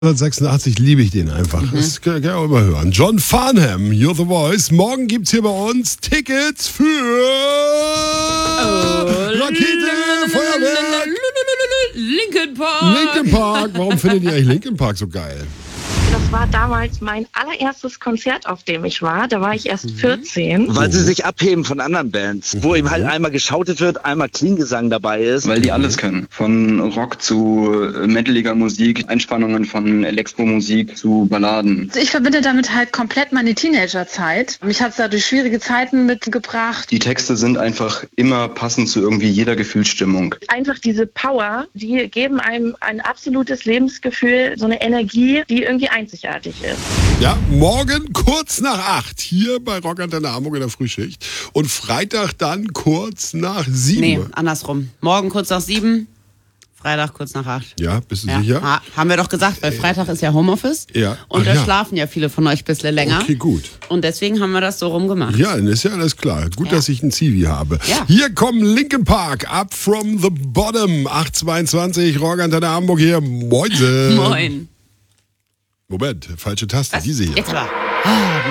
1986 liebe ich den einfach. Das kann ich auch immer hören. John Farnham, You're the Voice. Morgen gibt's hier bei uns Tickets für Rakete, Feuerwerk. Linkin Park. Linkin Park. Warum findet ihr eigentlich Linkin Park so geil? Das war damals mein allererstes Konzert, auf dem ich war. Da war ich erst 14. Weil sie sich abheben von anderen Bands, wo eben halt einmal geschautet wird, einmal Clean-Gesang dabei ist. Weil die alles können. Von Rock zu metaliger Musik, Einspannungen von Elektromusik zu Balladen. Ich verbinde damit halt komplett meine Teenagerzeit. Mich hat es da durch schwierige Zeiten mitgebracht. Die Texte sind einfach immer passend zu irgendwie jeder Gefühlsstimmung. Einfach diese Power, die geben einem ein absolutes Lebensgefühl, so eine Energie, die irgendwie einzigartig ist. Ja, morgen kurz nach 8 hier bei Rockantenne Hamburg in der Frühschicht und Freitag dann kurz nach 7. Nee, andersrum. Morgen kurz nach 7, Freitag kurz nach 8. Ja, bist du sicher? Haben wir doch gesagt, weil Freitag ist ja Homeoffice. Ja. Und Ach da ja. schlafen ja viele von euch ein bisschen länger. Okay, gut. Und deswegen haben wir das so rumgemacht. Ja, dann ist ja alles klar. Gut, dass ich ein Zivi habe. Ja. Hier kommen Linkin Park, Up from the Bottom, 822, Rockantenne Hamburg hier. Moinse. Moin. Moment, falsche Taste, Was? diese hier. Jetzt aber.